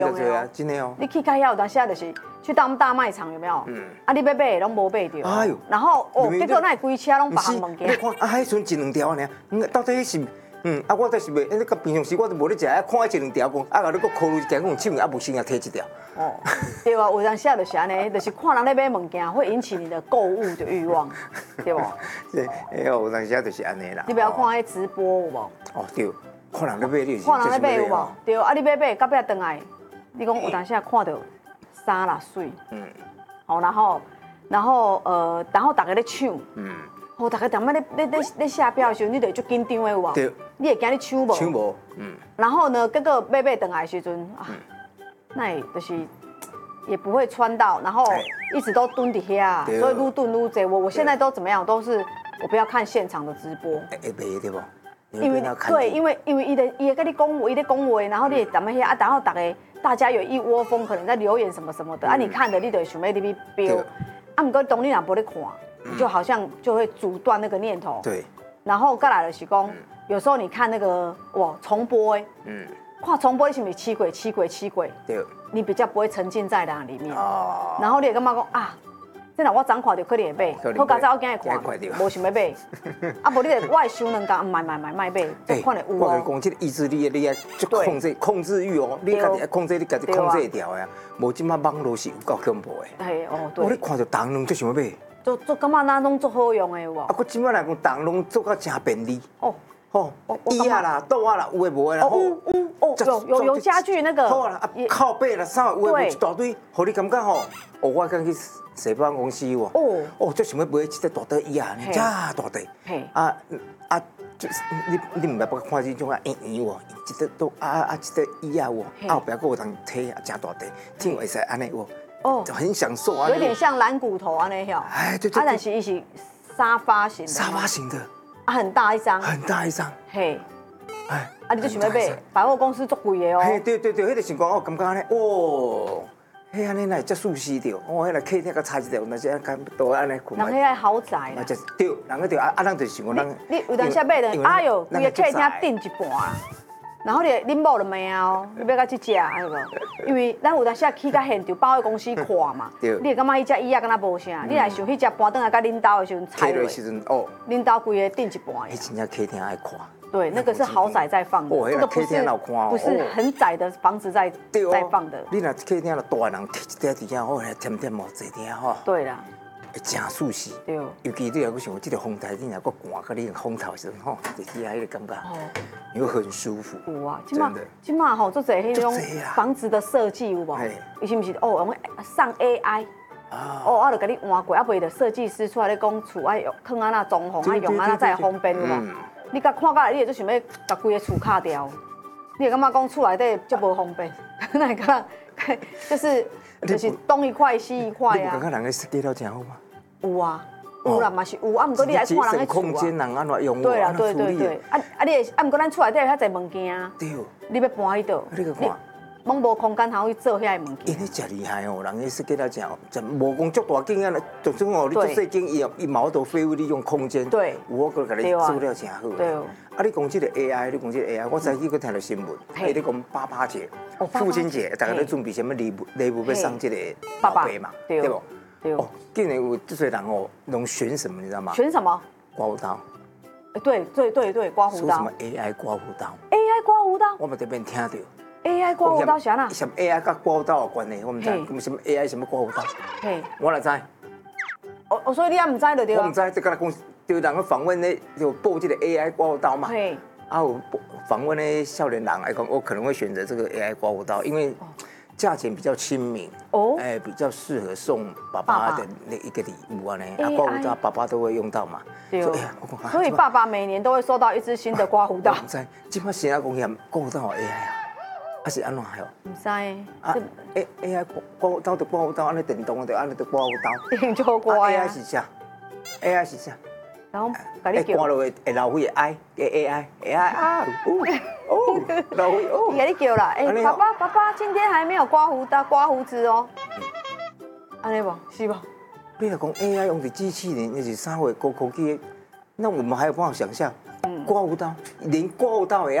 对啊，真的哦。 你去开遐有当时啊，就是去到大卖场有没有？啊，你要买拢无买到。哎呦，然后结果那规车拢别项物件。 你看啊，迄阵一两条尔，到底是我倒是袂，那个平常时我都无咧食，看一两条讲，甲你搁考虑一件，讲手啊无心啊摕一条。 哦，对啊，有当时啊就是安尼，就是看人咧买物件，会引起你的购物的欲望，对不？ 对，有当时啊就是安尼啦。 你不要看迄直播有无？ 哦对，看人咧买你就是。 看人咧买有无？对，啊你买到尾转来，你讲有当时啊看到衫啦水，好，然后大家咧抢，哦，大家当摆咧下标的时候，你就足紧张的有无？对，你会惊你抢无？ 抢无， 然后呢，结果买转来的时阵啊，那也就是也不会穿到，然后一直都蹲底下，所以愈蹲愈济。我现在都怎么样？都是我不要看现场的直播， 会袂对不？ 因为伊会跟你讲话，伊在讲话，然后你怎么遐啊？然后大家有一窝蜂可能在留言什么什么的啊，你看的你就想要你标，啊，不过当你若无咧看，你就好像就会阻断那个念头。对。然后再来就是讲，有时候你看那个重播看重播你是不是七鬼？对。你比较不会沉浸在那里面。哦。然后你会感觉讲啊，这若我昨看到可能会买，好佳早我今日看，无想要买。啊，无你我会想两工，买，就看了有哦。 我跟你讲，这个意志力你要控制欲哦，你家己要控制，你家己控制会掉的。无即马网络是有够恐怖的。系哦，对。你看到动乱就想要买。做感觉哪拢做好用的有无？ 啊，我即马来讲动乱做到真便利。哦，椅啊啦，桌啊啦，有诶无诶啦。 有家具那个。 好啦，靠背啦，啥有诶无一大堆，互你感觉吼，我刚去西方公司哦，就想要买一个大堆椅啊，遮大堆。就是你唔捌不看这种圆圆喎，一个都一个椅啊喎，后壁佫有通推啊，真大地，挺会使安尼喎，就很享受啊。 有点像蓝骨头安尼哟。哎，对。但是伊是沙发型的。 沙发型的。 很大一张，嘿，你就想要买百货公司足贵的哦。 嘿，对，迄个情况我感觉安尼，迄安尼来遮舒适着，迄个客厅甲拆一条，那些敢都安尼困。 人迄个豪宅啦。 对，人个对咱就想讲咱。 你有当时买的，哎呦，规个客厅顶一半啊，然后恁某就骂哦，你要甲去食，对无？因为咱有当时去到现场百货公司看嘛，你会感觉迄只椅啊敢若无啥，你来想迄只搬转来甲恁兜的时阵踩落，恁兜规个顶一半。 迄真正客厅爱看。 对，那个是豪宅在放的，这个不是很窄的房子在放的。 你若客厅了大人摕一点伫遐，好甜甜哦，坐点吼。 对啦。 会真舒适。对。尤其你若想这个风台，你若搁寒，甲你风头时阵吼，伫遐迄个感觉，你会很舒服。 有啊，今嘛吼，做侪迄种房子的设计有无？伊是不是用上 AI？我就甲你换过，袂的设计师出来咧讲厝爱用放安那装潢，爱用安那才会方便有无？你甲看到，你就想要把规个厝卡掉，你会感觉讲厝内底就无方便，那会感觉就是东一块西一块啊。 你感觉人个设计了真好吗？ 有啊，有啦嘛是有啊，毋过你来看人个厝啊。 空间人安怎用？ 对啦，对，你毋过咱厝内底有遐侪物件，对，你要搬去倒？你去看。拢无空间通去做遐个物件。 因为真厉害哦，人个设计了真无讲足大间啊，就算哦，你做细间伊毛都废物利用空间。对，我搁甲你做了真好。对。啊，你讲这个 AI，我早起搁听到新闻，伊咧讲爸爸节、父亲节，大家咧准备什么礼物要送这个宝贝嘛，对不？对。哦，竟然有这些人哦，拢选什么你知道吗？ 选什么？ 刮胡刀。 对，刮胡刀。 说什么 AI 刮胡刀 ？AI 刮胡刀？ 我嘛这边听到。 AI 刮胡刀啥啦？ 什么 AI 甲刮胡刀有关系？我唔知，什么 AI 什么刮胡刀？嘿，我来知。 所以你也唔知就对。 我唔知，就跟他讲，就人去访问咧，就报这个 AI 刮胡刀嘛。嘿。有访问咧少年人来讲，我可能会选择这个 AI 刮胡刀，因为价钱比较亲民，比较适合送爸爸的那一个礼物啊呢。刮胡刀爸爸都会用到嘛。对。 所以爸爸每年都会收到一支新的刮胡刀。 唔知，今摆现在讲嫌刮胡刀有 AI 啊。啊是安怎系哦？ 唔知啊 ，AI 刮胡刀就刮胡刀，安尼电动就安尼就刮胡刀。 用就好刮呀。 AI 是啥 ？AI 是啥？ 然后甲你叫。 刮落会流血 AI 啊！流血哦。 甲你叫啦，爸爸，今天还没有刮胡子哦。安尼不？是不？ 你若讲 AI 用的机器人，那是啥会高科技？那我们还有办法想象？刮胡刀，连刮胡刀也要。